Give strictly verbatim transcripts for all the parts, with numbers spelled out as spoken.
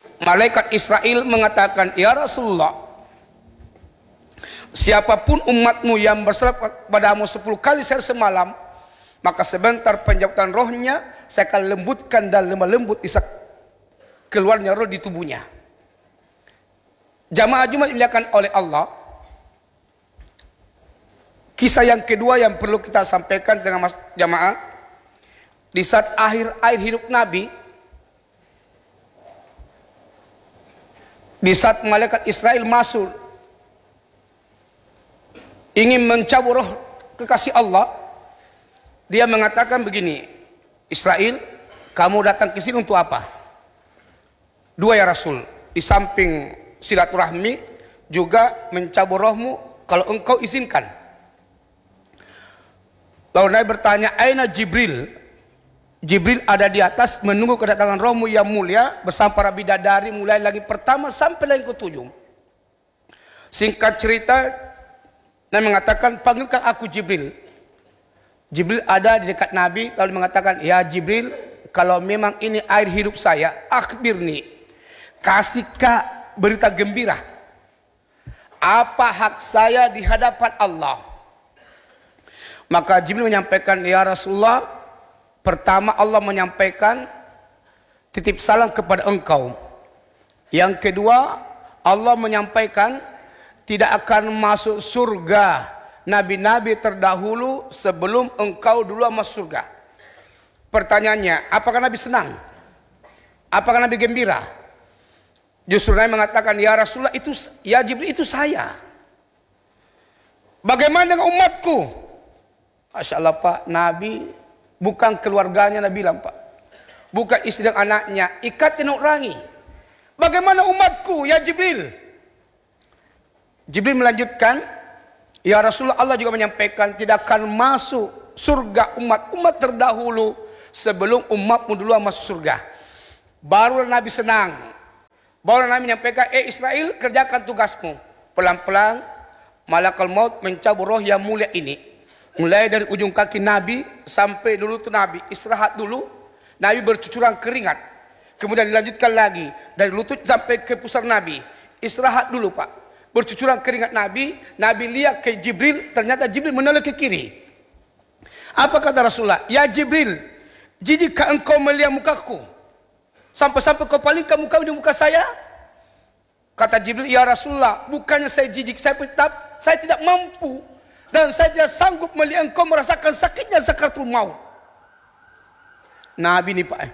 malaikat Israel mengatakan, ya Rasulullah, siapapun umatmu yang bersalat padamu sepuluh kali sehari semalam, maka sebentar penjabatan rohnya saya akan lembutkan dan lemah lembut bisa keluarnya roh di tubuhnya. Jamaah Jumat dimuliakan oleh Allah. Kisah yang kedua yang perlu kita sampaikan dengan mas jamaah, di saat akhir akhir hidup Nabi, di saat malaikat Israel masuk ingin mencabut roh kekasih Allah, dia mengatakan begini, Israel, kamu datang ke sini untuk apa? Dua ya Rasul, di samping silaturahmi juga mencabut rohmu kalau engkau izinkan. Lalu Nabi bertanya, aina Jibril? Jibril ada di atas menunggu kedatangan rohmu yang mulia bersama para bidadari mulai lagi pertama sampai lagi ketujuh. Singkat cerita, Nabi mengatakan, panggilkan aku Jibril. Jibril ada di dekat Nabi lalu mengatakan, ya Jibril, kalau memang ini air hidup saya, akhbirni, kasihkah berita gembira, apa hak saya di hadapan Allah? Maka Jibril menyampaikan, ya Rasulullah, pertama Allah menyampaikan titip salam kepada engkau. Yang kedua, Allah menyampaikan tidak akan masuk surga nabi-nabi terdahulu sebelum engkau dulu masuk surga. Pertanyaannya, apakah Nabi senang? Apakah Nabi gembira? Justru Nabi mengatakan, ya Rasulullah, itu ya Jibril, itu saya. Bagaimana dengan umatku? Masya Allah Pak, Nabi bukan keluarganya, Nabi bilang Pak, bukan istri dan anaknya, ikatin urangi. Bagaimana umatku ya Jibril? Jibril melanjutkan, ya Rasulullah, Allah juga menyampaikan tidak akan masuk surga umat-umat terdahulu sebelum umatmu dulu masuk surga. Baru Nabi senang. Baru Nabi menyampaikan, eh Israel, kerjakan tugasmu. Pelan-pelan malakal maut mencabut roh yang mulia ini. Mulai dari ujung kaki Nabi sampai dulu tuh Nabi istirahat dulu. Nabi bercucuran keringat. Kemudian dilanjutkan lagi dari lutut sampai ke pusar Nabi. Istirahat dulu Pak. Bercucuran keringat Nabi. Nabi lihat ke Jibril. Ternyata Jibril menoleh ke kiri. Apa kata Rasulullah? Ya Jibril, jijikkah engkau melihat mukaku? Sampai-sampai kau palingkan muka di muka saya? Kata Jibril, ya Rasulullah, bukannya saya jijik, saya tetap, saya tidak mampu. Dan saya tidak sanggup melihat engkau merasakan sakitnya sakaratul maut. Nabi ini Pak.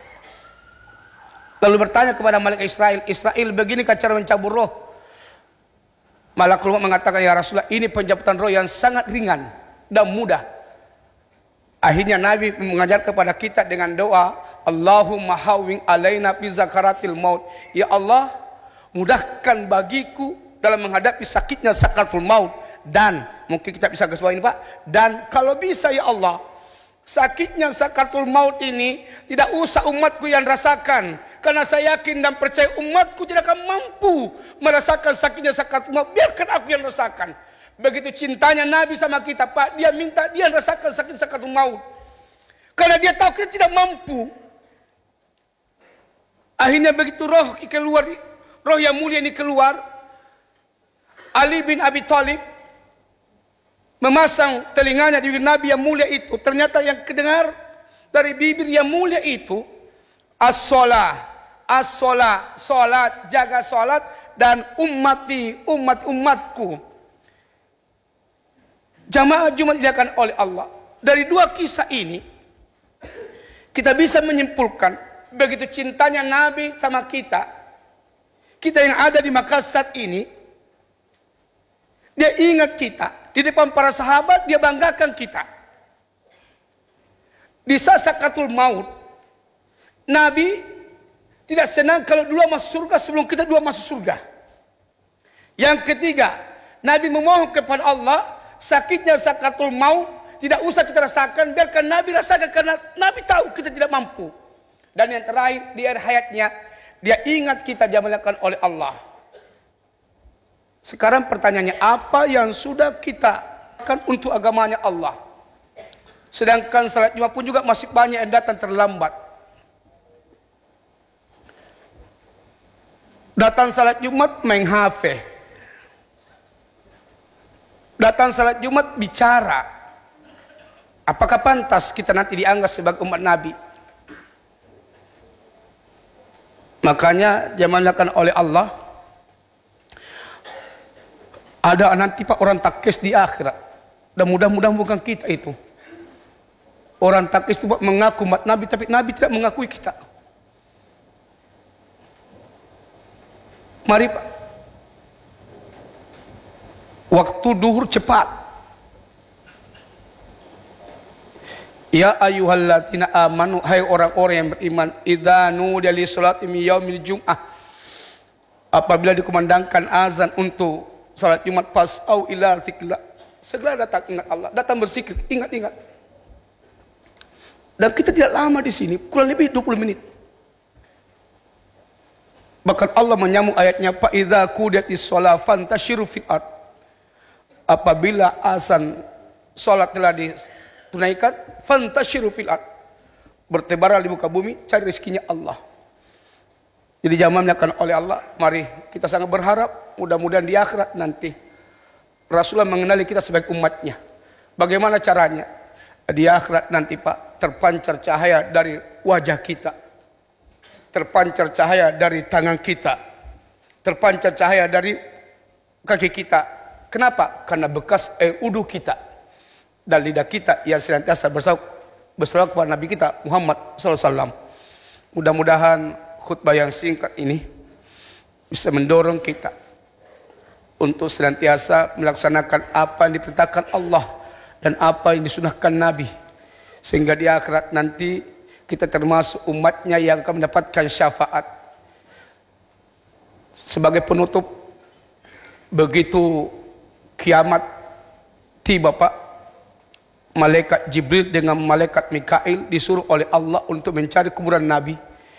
Lalu bertanya kepada malaikat Israel, Israel, begini cara mencabut roh? Malaikat maut mengatakan, ya Rasulullah, ini pencabutan roh yang sangat ringan dan mudah. Akhirnya Nabi mengajar kepada kita dengan doa, Allahumma hawwin alaina bi zakaratil maut. Ya Allah, mudahkan bagiku dalam menghadapi sakitnya sakaratul maut. Dan mungkin kita bisa garis bawah ini Pak, dan kalau bisa ya Allah, sakitnya sakaratul maut ini tidak usah umatku yang rasakan, karena saya yakin dan percaya umatku tidak akan mampu merasakan sakitnya sakaratul maut. Biarkan aku yang rasakan. Begitu cintanya Nabi sama kita Pak, dia minta dia rasakan sakit sakaratul maut, karena dia tahu kita tidak mampu. Akhirnya begitu roh keluar, roh yang mulia ini keluar, Ali bin Abi Thalib memasang telinganya di bibir Nabi yang mulia itu. Ternyata yang kedengar dari bibir yang mulia itu, as-sholah, as-sholah, sholat, jaga sholat, dan ummati, umat-umatku. Jamaah Jumat dimuliakan oleh Allah. Dari dua kisah ini kita bisa menyimpulkan begitu cintanya Nabi sama kita. Kita yang ada di Makassar ini, dia ingat kita. Di depan para sahabat dia banggakan kita. Di saat sakaratul maut, Nabi tidak senang kalau dua masuk surga sebelum kita dua masuk surga. Yang ketiga, Nabi memohon kepada Allah, sakitnya sakaratul maut tidak usah kita rasakan, biarkan Nabi rasakan, karena Nabi tahu kita tidak mampu. Dan yang terakhir, di akhir hayatnya dia ingat kita dimuliakan oleh Allah. Sekarang pertanyaannya, apa yang sudah kita lakukan untuk agamanya Allah? Sedangkan salat Jumat pun juga masih banyak yang datang terlambat. Datang salat Jumat main H P. Datang salat Jumat bicara. Apakah pantas kita nanti dianggap sebagai umat Nabi? Makanya diamanahkan oleh Allah, ada nanti Pak orang takis di akhirat. Dan mudah-mudahan bukan kita itu. Orang takis itu Pak mengaku umat Nabi, tapi Nabi tidak mengakui kita. Mari Pak, waktu duhur cepat. Ya ayyuhalladzina amanu, hai orang-orang yang beriman, idza nudiya lis-sholati min yaumil jum'ah, apabila dikumandangkan azan untuk salat Jumat, fas'au ila dzikrillah, segera datang ingat Allah, datang berzikir, ingat-ingat. Dan kita tidak lama di sini, kurang lebih dua puluh menit. Bahkan Allah menyambung ayatnya, fa idza qudiyatis shalah fantashiru fil ard, apabila azan salat telah ditunaikan, fantashiru fil ard, bertebaran di muka bumi, cari rezekinya Allah. Jadi zamannya akan oleh Allah. Mari kita sangat berharap mudah-mudahan di akhirat nanti Rasulullah mengenali kita sebagai umatnya. Bagaimana caranya? Di akhirat nanti Pak, terpancar cahaya dari wajah kita, terpancar cahaya dari tangan kita, terpancar cahaya dari kaki kita. Kenapa? Karena bekas air wudhu kita dan lidah kita yang senantiasa bersalawat kepada Nabi kita Muhammad sallallahu alaihi wasallam. Mudah-mudahan khutbah yang singkat ini bisa mendorong kita untuk senantiasa melaksanakan apa yang diperintahkan Allah dan apa yang disunahkan Nabi, sehingga di akhirat nanti kita termasuk umatnya yang akan mendapatkan syafaat. Sebagai penutup, begitu kiamat tiba Pak, malaikat Jibril dengan malaikat Mikail disuruh oleh Allah untuk mencari kuburan Nabi.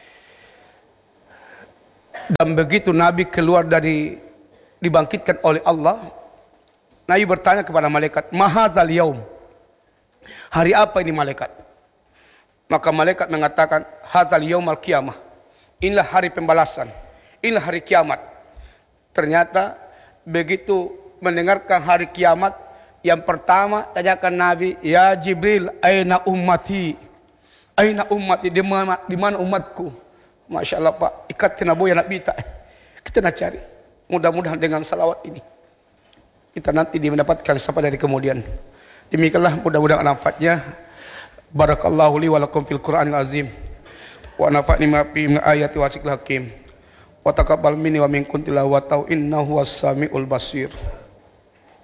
Dan begitu Nabi keluar dari, dibangkitkan oleh Allah, Nabi bertanya kepada malaikat, mahadzal yaum, hari apa ini malaikat? Maka malaikat mengatakan, hadzal yaumal qiyamah, inilah hari pembalasan, inilah hari kiamat. Ternyata begitu mendengarkan hari kiamat, yang pertama tanyakan Nabi, ya Jibril, aina ummati, aina ummati, di mana, di mana umatku? Masya Allah Pak, ikat tenabu yang nak bita, kita nak cari. Mudah-mudahan dengan salawat ini kita nanti mendapatkan sampai dari kemudian. Demikianlah mudah-mudahan manfaatnya. Barakallahu li wa lakum fil Qur'anil azim, wa nafa'ni ma fi ayati wa sikril hakim, wa taqabbal minni wa minkum tilawatahu innahu was samiul basir.